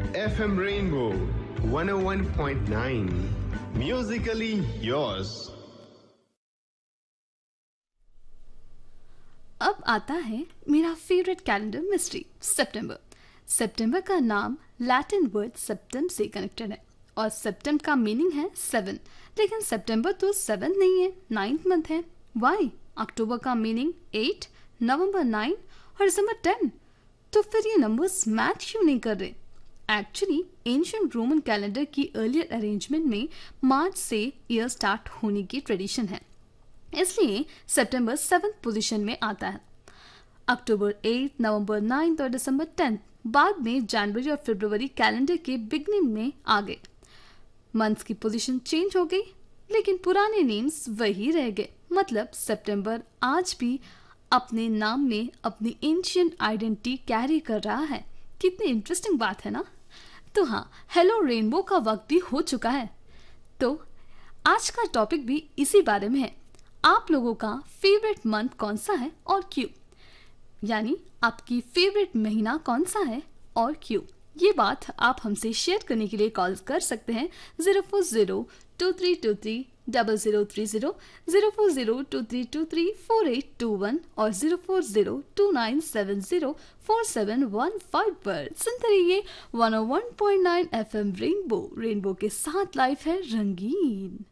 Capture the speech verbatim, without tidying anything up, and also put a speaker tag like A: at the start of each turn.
A: F M Rainbow one oh one point nine. Musically yours.
B: अब आता है मेरा फेवरेट कैलेंडर मिस्ट्री सितंबर। सितंबर का नाम लैटिन वर्ड सेप्टम से कनेक्टेड है और सेप्टम का मीनिंग है सेवन, लेकिन सितंबर तो सेवन नहीं है, नाइन्थ मंथ है। वाई? अक्टूबर का मीनिंग एट, नवंबर नाइन और दिसंबर टेन। तो फिर ये नंबर्स मैच क्यों नहीं कर रहे? एक्चुअली एंशिएंट रोमन कैलेंडर की अर्लियर अरेंजमेंट में मार्च से ईयर स्टार्ट होने की ट्रेडिशन है, इसलिए सितंबर सेवन्थ पोजीशन में आता है। अक्टूबर एट, नवंबर नाइन्थ और दिसंबर टेंथ बाद में जनवरी और फरवरी कैलेंडर के बिगनिंग में आ गए। मंथ्स की पोजीशन चेंज हो गई, लेकिन पुराने नेम्स वही रह गए। मतलब सितंबर आज भी अपने नाम में अपनी एंशिएंट आइडेंटिटी कैरी कर रहा है। कितनी इंटरेस्टिंग बात है ना। तो हाँ, हेलो रेनबो का वक्त भी हो चुका है, तो आज का टॉपिक भी इसी बारे में है। आप लोगों का फेवरेट मंथ कौन सा है और क्यों? यानी आपकी फेवरेट महीना कौन सा है और क्यों? ये बात आप हमसे शेयर करने के लिए कॉल कर सकते हैं zero four zero to three to three double zero three zero, zero four zero to three to three four eight to one और zero four zero to nine seven zero four seven one five पर। सुनते रहिए one ओ one point nine F M rainbow. Rainbow के साथ life है रंगीन।